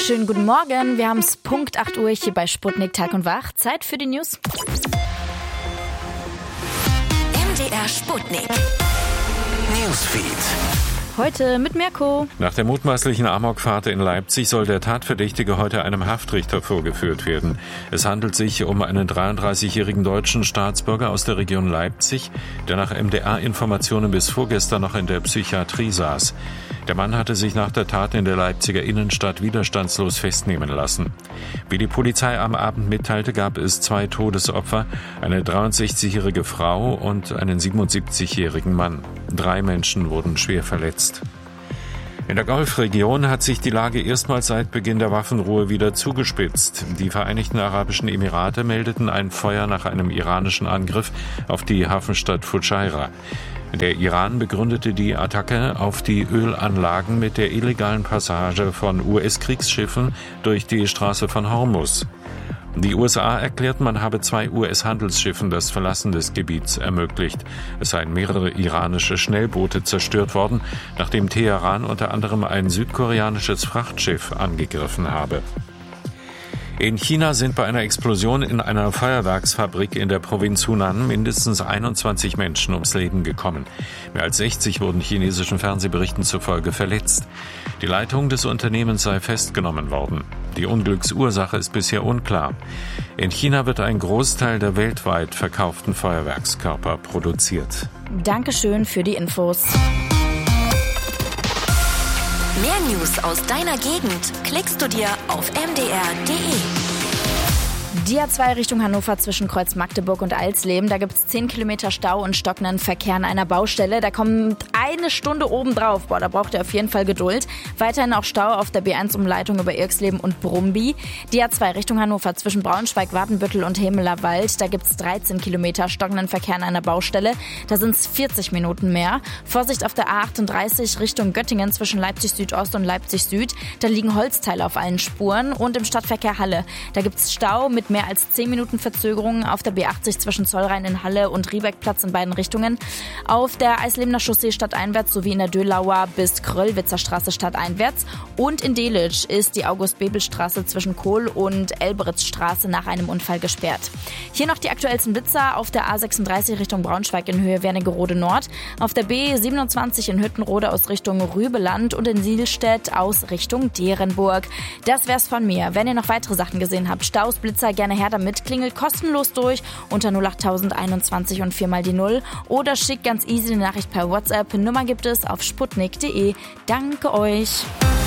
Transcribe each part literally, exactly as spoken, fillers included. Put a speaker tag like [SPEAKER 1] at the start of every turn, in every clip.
[SPEAKER 1] Schönen guten Morgen, wir haben es Punkt acht Uhr hier bei Sputnik Tag und Wach. Zeit für die News.
[SPEAKER 2] M D R Sputnik Newsfeed.
[SPEAKER 1] Heute mit Mirko.
[SPEAKER 3] Nach der mutmaßlichen Amokfahrt in Leipzig soll der Tatverdächtige heute einem Haftrichter vorgeführt werden. Es handelt sich um einen dreiunddreißigjährigen deutschen Staatsbürger aus der Region Leipzig, der nach M D R-Informationen bis vorgestern noch in der Psychiatrie saß. Der Mann hatte sich nach der Tat in der Leipziger Innenstadt widerstandslos festnehmen lassen. Wie die Polizei am Abend mitteilte, gab es zwei Todesopfer, eine dreiundsechzigjährige Frau und einen siebenundsiebzigjährigen Mann. Drei Menschen wurden schwer verletzt. In der Golfregion hat sich die Lage erstmals seit Beginn der Waffenruhe wieder zugespitzt. Die Vereinigten Arabischen Emirate meldeten ein Feuer nach einem iranischen Angriff auf die Hafenstadt Fujairah. Der Iran begründete die Attacke auf die Ölanlagen mit der illegalen Passage von U S-Kriegsschiffen durch die Straße von Hormuz. Die U S A erklärten, man habe zwei U S-Handelsschiffen das Verlassen des Gebiets ermöglicht. Es seien mehrere iranische Schnellboote zerstört worden, nachdem Teheran unter anderem ein südkoreanisches Frachtschiff angegriffen habe. In China sind bei einer Explosion in einer Feuerwerksfabrik in der Provinz Hunan mindestens einundzwanzig Menschen ums Leben gekommen. Mehr als sechzig wurden chinesischen Fernsehberichten zufolge verletzt. Die Leitung des Unternehmens sei festgenommen worden. Die Unglücksursache ist bisher unklar. In China wird ein Großteil der weltweit verkauften Feuerwerkskörper produziert.
[SPEAKER 1] Dankeschön für die Infos.
[SPEAKER 2] Mehr News aus deiner Gegend klickst du dir auf m d r punkt d e.
[SPEAKER 1] Die A zwei Richtung Hannover zwischen Kreuz Magdeburg und Alsleben. Da gibt es zehn Kilometer Stau und stockenden Verkehr an einer Baustelle. Da kommt eine Stunde obendrauf. Boah, da braucht ihr auf jeden Fall Geduld. Weiterhin auch Stau auf der B eins Umleitung über Irxleben und Brumby. Die A zwei Richtung Hannover zwischen Braunschweig, Wadenbüttel und Hemelerwald. Da gibt es dreizehn Kilometer stockenden Verkehr an einer Baustelle. Da sind es vierzig Minuten mehr. Vorsicht auf der A achtunddreißig Richtung Göttingen zwischen Leipzig Südost und Leipzig Süd. Da liegen Holzteile auf allen Spuren. Und im Stadtverkehr Halle. Da gibt es Stau mit mehr als zehn Minuten Verzögerung auf der B achtzig zwischen Zollrhein in Halle und Riebeckplatz in beiden Richtungen. Auf der Eislebener Chaussee stadteinwärts sowie in der Dölauer bis Kröllwitzer Straße stadteinwärts. Und in Delitzsch ist die August-Bebel-Straße zwischen Kohl und Elberitzstraße nach einem Unfall gesperrt. Hier noch die aktuellsten Blitzer auf der A sechsunddreißig Richtung Braunschweig in Höhe Wernigerode Nord, auf der B siebenundzwanzig in Hüttenrode aus Richtung Rübeland und in Sielstedt aus Richtung Derenburg. Das wär's von mir. Wenn ihr noch weitere Sachen gesehen habt, Staus, Blitzer, gerne her damit, klingelt kostenlos durch unter null acht einundzwanzig und vier mal die null oder schickt ganz easy eine Nachricht per WhatsApp. Nummer gibt es auf sputnik punkt d e. Danke euch.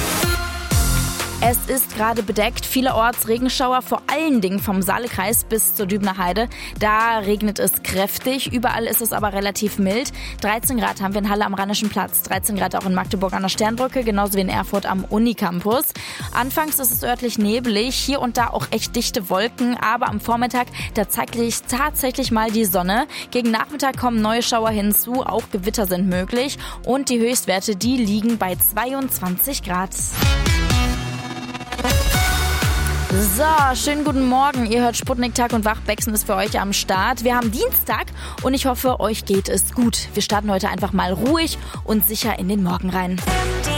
[SPEAKER 1] Es ist gerade bedeckt, vielerorts Regenschauer, vor allen Dingen vom Saalekreis bis zur Dübener Heide. Da regnet es kräftig, überall ist es aber relativ mild. dreizehn Grad haben wir in Halle am Rheinischen Platz, dreizehn Grad auch in Magdeburg an der Sternbrücke, genauso wie in Erfurt am Unicampus. Anfangs ist es örtlich nebelig, hier und da auch echt dichte Wolken, aber am Vormittag, da zeigt sich tatsächlich mal die Sonne. Gegen Nachmittag kommen neue Schauer hinzu, auch Gewitter sind möglich und die Höchstwerte, die liegen bei zweiundzwanzig Grad. So, schönen guten Morgen. Ihr hört Sputnik Tag und Wach. Bexen ist für euch am Start. Wir haben Dienstag und ich hoffe, euch geht es gut. Wir starten heute einfach mal ruhig und sicher in den Morgen rein.